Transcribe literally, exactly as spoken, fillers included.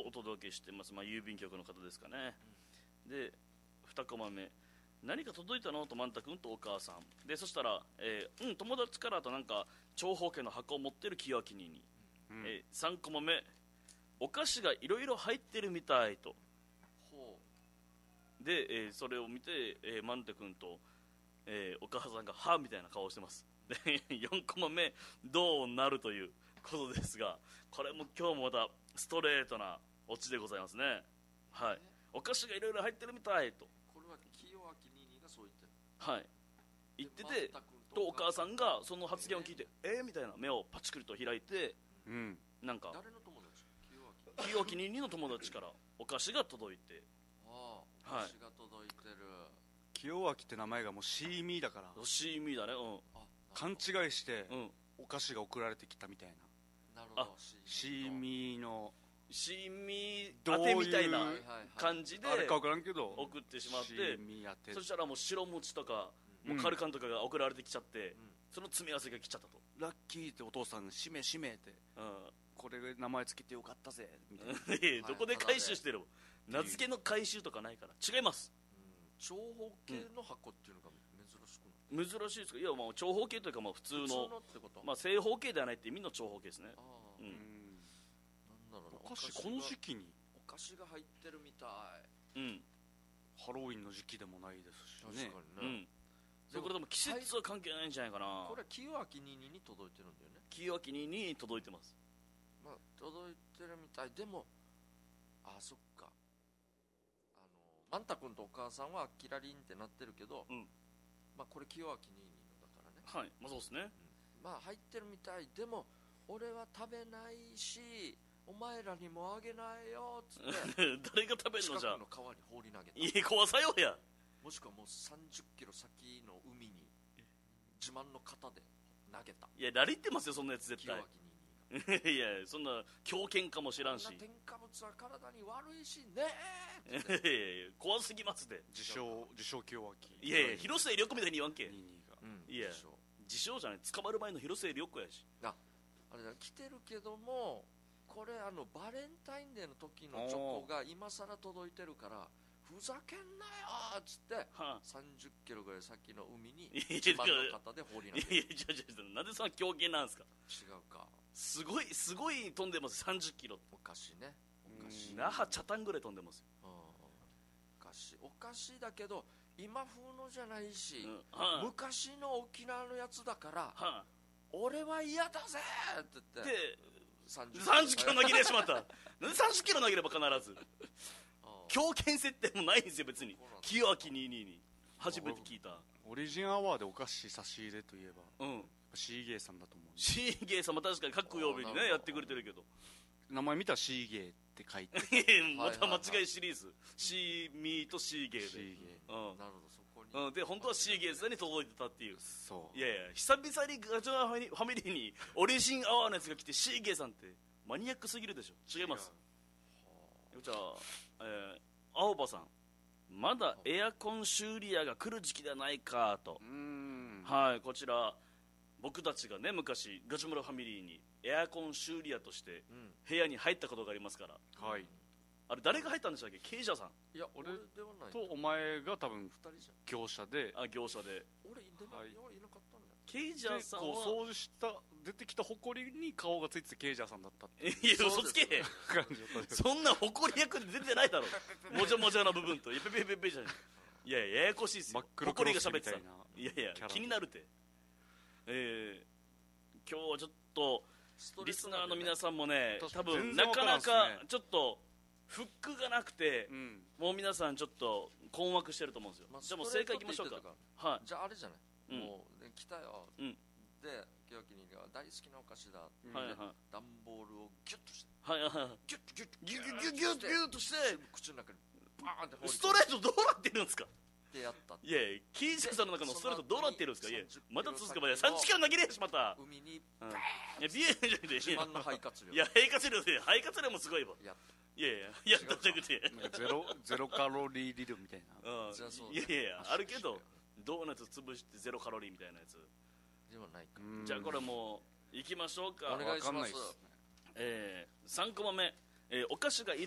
お届けしてます、まあ、郵便局の方ですかね、うん、でにコマ目、何か届いたのとマンタ君とお母さんで、そしたら、えー、うん友達からとなんか長方形の箱を持ってる清明にに、うん、えー、さんコマ目、お菓子がいろいろ入ってるみたいと。ほうで、えー、それを見て、えー、マンタ君と、えー、お母さんがはみたいな顔をしてます。でよんコマ目、どうなるということですが、これも今日もまたストレートなオチでございますね。はい、お菓子がいろいろ入ってるみたいと。 これは清明ににがそう言ってる。 はい、言ってて、とお母さんがその発言を聞いて、えー、えー、みたいな目をパチクリと開いて、うん、なんか誰の友達？ 清明ににの友達からお菓子が届いて、 ああ、お菓子が届いてる。 清明って名前がもうシーミーだから、 シーミーだね、うん、 勘違いして、うん、お菓子が送られてきたみたいな。 なるほど。 シーミーのシーミー当てみたいな感じであれか分からんけど送ってしまって、そしたらもう白餅とか、うん、もうカルカンとかが送られてきちゃって、うん、その詰め合わせが来ちゃったと。 ラッキーってお父さんがしめしめって、うん、これ名前つけてよかったぜみたいなどこで回収してるの、名付けの回収とかないから。違います、 うん、長方形の箱っていうのが珍しくない？ 珍しいですか？いや、まあ長方形というかまあ普通の、 普通のってこと？ まあ、正方形ではないって意味の長方形ですね。あ、うん、 なんだろうな、お菓子この時期にお菓子が入ってるみたい。 うん、 ハロウィンの時期でもないですしね。 確かにね、 うん、でこれでも季節は関係ないんじゃないかな。 これは清明ににに届いてるんだよね。 清明ににに届いてます。 まあ届いてるみたい。でもあ、そっか、あのマンタ君とお母さんはキラリンってなってるけど、うん、まあこれ清明ににのだからね。 はい、まあそうですね、 うん、まあ入ってるみたい。でも俺は食べないしお前らにもあげないよっつって誰が食べるのじゃあ。 近くの川に放り投げた。 いい怖さよや。 もしくはもうさんじゅっキロ先の海に自慢の型で投げた。 いやラリってますよそんなやつ絶対。 清明ににいやそんな狂犬かもしらんし、 そんな添加物は体に悪いしねえいやいや怖すぎますで。 自称自称清明。 いやいや広末涼子みたいに言わんけ。 ににが、 うん、いや自称じゃない、捕まる前の広末涼子やし。 ああれだ、来てるけどもこれあのバレンタインデーの時のチョコが今さら届いてるからふざけんなよっつって、はあ、さんじゅっキロぐらい先の海に自慢の方で放り投げる。 いやいやいやいや、なんでそんな狂犬なんですか。 違うか、 すごいすごい飛んでます。さんじゅっキロ。 お菓子ね、お菓子、 那覇茶炭ぐらい飛んでますよ。 お菓子お菓子だけど今風のじゃないし、うん、はあ、昔の沖縄のやつだから、はあ、俺は嫌だぜって言ってでさんじゅっキロ投げれしまった。なんでさんじゅっキロ投げれば必ず狂犬設定もないんですよ別に。清明ににに初めて聞いた。 オリジンアワーでお菓子差し入れといえば、うん、シーゲーさんだと思う、ね、 シーゲーさんも確かに各曜日にねやってくれてるけど、 名前見たらシーゲーって書いてまた間違いシリーズ、シーミーとシーゲーで、 シーゲー、うん、 なるほど、そこに、 うん、で本当はシーゲーさんに届いてたっていう。 そう、 いやいや久々にガチョナファミリーにオリジンアワーのやつが来てシーゲーさんってマニアックすぎるでしょ。違います。じゃあ、えー、青葉さん、まだエアコン修理屋が来る時期ではないかと。うーん、はい、こちら僕たちがね昔ガチョムラファミリーにエアコン修理屋として部屋に入ったことがありますから、うん、はい、あれ誰が入ったんでしたっけ？ケイジャーさん。 いや俺ではないとお前が多分ふたりじゃん、業者で。 あ、業者で俺でも、はい、いなかったんだよ。 ケイジャーさんはこう掃除した出てきたホコリに顔がついててケイジャーさんだったって。 いや嘘つけ。そんなホコリ役で出てないだろ。もじゃもじゃな部分といやペペペペじゃん。いやいやややこしいっすよ。ホコリが喋ってた。いやいや気になるって。えー、今日はちょっとリスナーの皆さんもね多分なかなかちょっとフックがなくて、うん、もう皆さんちょっと困惑してると思うんですよ、まあ、じゃあもう正解いきましょうか。 はい、じゃああれじゃない、うん、もう、ね、来たよ、うん、で清明にが大好きなお菓子だ、うん、はいはい、段ボールをギュッとして、はいはい、ギュッギュッギュッギュッギュッギュッギュッとして口の中にバーンって放り込む。 ストレートどうなってるんですかってやった。 いやいやキージャーさんの中のストレートどうなってるんですか。いやまた続けばさんじゅっキロ投げれやしまた海にバーン、いやビエンじゃなくて自慢の肺活量。 いや肺活量で肺活量もすごいわ。やったいやいややったじゃなくてゼロゼロカロリー理論みたいな、 うん、いやいやいやあるけどドーナツ潰してゼロカロリーみたいなやつではないか。 じゃあこれもういきましょうか。 お願いします。 えー、さんコマ目、えー、お菓子がい